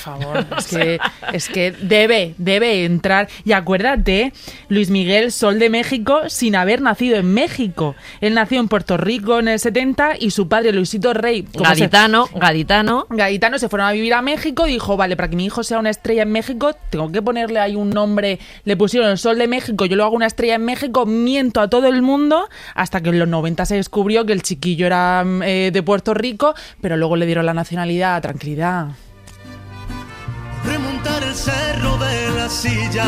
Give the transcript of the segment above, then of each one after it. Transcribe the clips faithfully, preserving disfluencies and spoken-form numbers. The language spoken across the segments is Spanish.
favor, es que, es que debe, debe entrar. Y acuérdate, Luis Miguel, Sol de México, sin haber nacido en México. Él nació en Puerto Rico en el setenta y su padre, Luisito Rey, gaditano, se... gaditano. Gaditano, se fueron a vivir a México y dijo, vale, para que mi hijo sea una estrella en México, tengo que ponerle ahí un nombre. Le pusieron el Sol de México, yo lo hago una estrella en México, miento a todo el mundo, hasta que en los noventa se descubrió que el chiquillo era eh, de Puerto Rico, pero luego le dieron la nacionalidad. Tranquilidad. Remontar el cerro de la silla.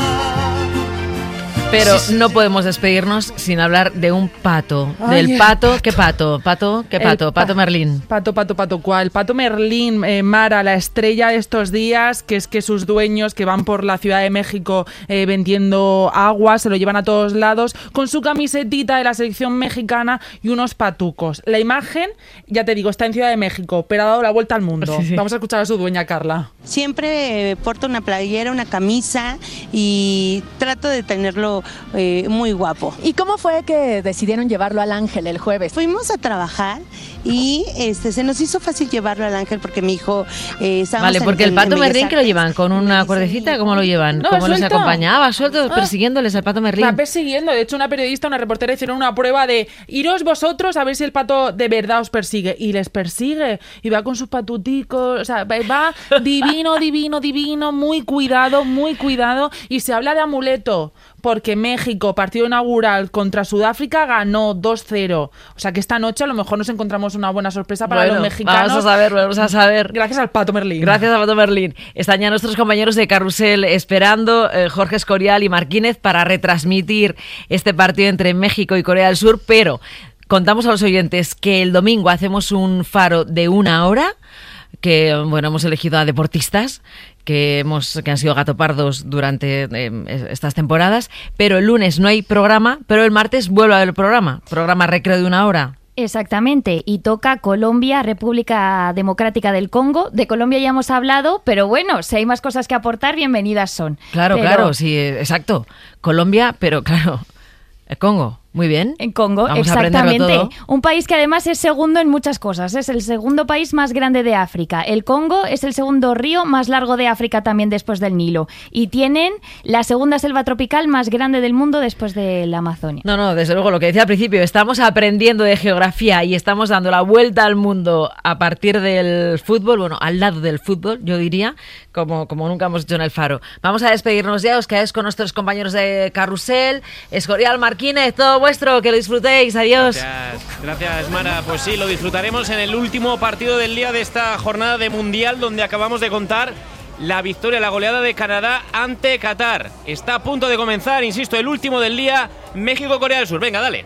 Pero no podemos despedirnos sin hablar de un pato. Ay, del pato. ¿Qué pato? ¿Pato? ¿Qué pato? Pa- pato Merlín. Pato, pato, pato, ¿cuál? Pato Merlín, eh, Mara, la estrella de estos días, que es que sus dueños que van por la Ciudad de México eh, vendiendo agua, se lo llevan a todos lados, con su camisetita de la selección mexicana y unos patucos. La imagen, ya te digo, está en Ciudad de México, pero ha dado la vuelta al mundo. Sí, sí. Vamos a escuchar a su dueña, Carla. Siempre eh, porto una playera, una camisa y trato de tenerlo Eh, muy guapo. ¿Y cómo fue que decidieron llevarlo al Ángel el jueves? Fuimos a trabajar y este se nos hizo fácil llevarlo al Ángel porque mi hijo eh, estaba. Vale, porque en, el pato en Merlín, ¿que lo llevan? ¿Con una cuerdecita? ¿Cómo lo llevan? No, ¿Cómo suelto. los acompañaba? Suelto, ah. persiguiéndoles al pato Merlín. Va persiguiendo. De hecho, una periodista, una reportera hicieron una prueba de iros vosotros a ver si el pato de verdad os persigue. Y les persigue. Y va con sus patuticos. O sea, va divino, divino, divino. Muy cuidado, muy cuidado. Y se habla de amuleto. Porque México, partido inaugural contra Sudáfrica, ganó dos cero. O sea que esta noche a lo mejor nos encontramos una buena sorpresa para bueno, los mexicanos. Vamos a saber, vamos a saber. Gracias al Pato Merlín. Gracias al Pato Merlín. Están ya nuestros compañeros de Carrusel esperando, eh, Jorge Escorial y Marquínez, para retransmitir este partido entre México y Corea del Sur, pero contamos a los oyentes que el domingo hacemos un faro de una hora, que bueno, hemos elegido a deportistas que hemos que han sido gatopardos durante eh, estas temporadas, pero el lunes no hay programa, pero el martes vuelve a haber programa, programa recreo de una hora. Exactamente, y toca Colombia, República Democrática del Congo. De Colombia ya hemos hablado, pero bueno, si hay más cosas que aportar, bienvenidas son. Claro, pero... claro, sí, exacto. Colombia, pero claro, el Congo. Muy bien. En Congo, vamos exactamente. Un país que además es segundo en muchas cosas. Es el segundo país más grande de África. El Congo es el segundo río más largo de África también después del Nilo. Y tienen la segunda selva tropical más grande del mundo después de la Amazonia. No, no, desde luego, lo que decía al principio, estamos aprendiendo de geografía y estamos dando la vuelta al mundo a partir del fútbol, bueno, al lado del fútbol, yo diría, como, como nunca hemos hecho en el Faro. Vamos a despedirnos ya, os quedáis con nuestros compañeros de Carrusel, Escorial, Marquínez, todo vuestro, que lo disfrutéis, adiós. Gracias, gracias Mara, pues sí, lo disfrutaremos en el último partido del día de esta jornada de Mundial, donde acabamos de contar la victoria, la goleada de Canadá ante Qatar. Está a punto de comenzar, insisto, el último del día, México-Corea del Sur. Venga, dale.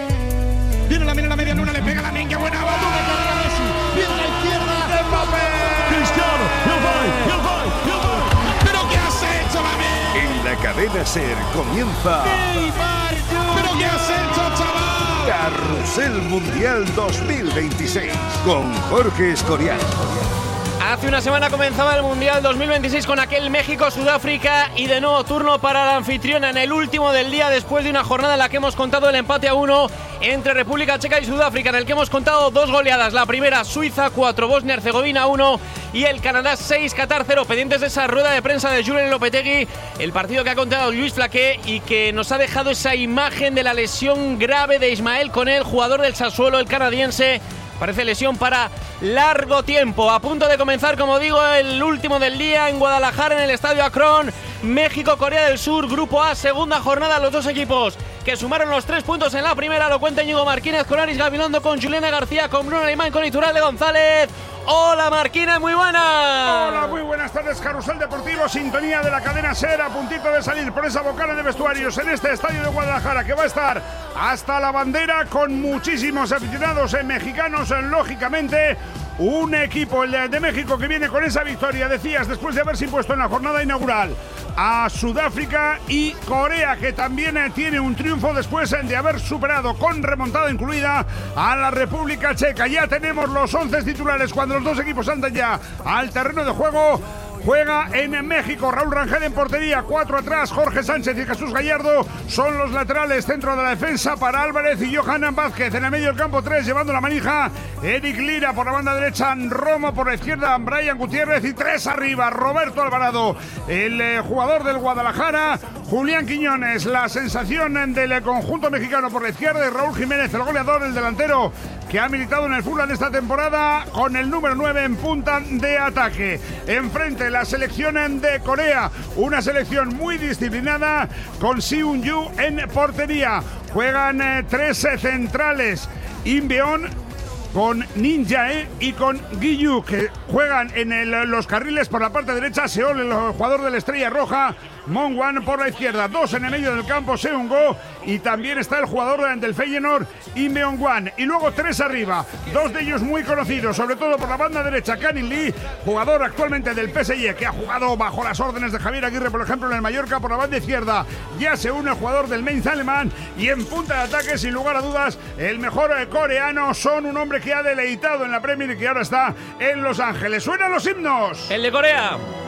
Viene la mira la media luna, le pega la minga, buena bola de carrera Messi. Viene a la izquierda, de Mbappé. Cristiano, yo voy, yo voy, yo voy. ¿Pero qué has hecho, mami? En la cadena SER comienza Neymar, ¿pero qué has hecho, chaval? Carrusel Mundial dos mil veintiséis con Jorge Escorial. Hace una semana comenzaba el Mundial dos mil veintiséis con aquel México-Sudáfrica y de nuevo turno para la anfitriona en el último del día, después de una jornada en la que hemos contado el empate a uno entre República Checa y Sudáfrica, en el que hemos contado dos goleadas. La primera, Suiza cuatro, Bosnia-Herzegovina uno y el Canadá seis, Qatar cero. Pendientes de esa rueda de prensa de Julen Lopetegui, el partido que ha contado Luis Flaqué y que nos ha dejado esa imagen de la lesión grave de Ismael Koné, jugador del Sassuolo, el canadiense. Parece lesión para largo tiempo. A punto de comenzar, como digo, el último del día en Guadalajara, en el Estadio Akron. México-Corea del Sur, Grupo A, segunda jornada. Los dos equipos que sumaron los tres puntos en la primera. Lo cuenta Íñigo Marquínez con Aris Gabilondo, con Juliana García, con Bruno Alemán, con Iturralde González. Hola Marquínez, muy buenas. Hola, muy buenas tardes. Carrusel Deportivo, sintonía de la cadena SER, a puntito de salir por esa bocana de vestuarios en este estadio de Guadalajara, que va a estar hasta la bandera con muchísimos aficionados mexicanos, lógicamente. Un equipo, el de México, que viene con esa victoria, decías, después de haberse impuesto en la jornada inaugural a Sudáfrica, y Corea, que también tiene un triunfo después de haber superado con remontada incluida a la República Checa. Ya tenemos los once titulares cuando los dos equipos andan ya al terreno de juego. juega en México. Raúl Rangel en portería, cuatro atrás, Jorge Sánchez y Jesús Gallardo son los laterales. Centro de la defensa para Álvarez y Johan Vázquez. En el medio del campo tres, llevando la manija, Eric Lira. Por la banda derecha, Romo. Por la izquierda, Brian Gutiérrez. Y tres arriba, Roberto Alvarado, el eh, jugador del Guadalajara. Julián Quiñones, la sensación del conjunto mexicano por la izquierda. Y Raúl Jiménez, el goleador, el delantero que ha militado en el Fulham esta temporada con el número nueve en punta de ataque. Enfrente la selección de Corea, una selección muy disciplinada con Seung-yu en portería. Juegan eh, tres eh, centrales, Inbeon con Ninjae y con Guiyu, que juegan en el, los carriles por la parte derecha. Seol, el jugador de la Estrella Roja. Mongwan por la izquierda, dos en el medio del campo, Seung-go, y también está el jugador del Feyenoord, Inbeon-wan, y luego tres arriba, dos de ellos muy conocidos, sobre todo por la banda derecha, Kanin Lee, jugador actualmente del P S G, que ha jugado bajo las órdenes de Javier Aguirre, por ejemplo, en el Mallorca. Por la banda izquierda ya se une el jugador del Mainz alemán, y en punta de ataque, sin lugar a dudas, el mejor coreano. Son un hombre que ha deleitado en la Premier y que ahora está en Los Ángeles. ¡Suenan los himnos! El de Corea.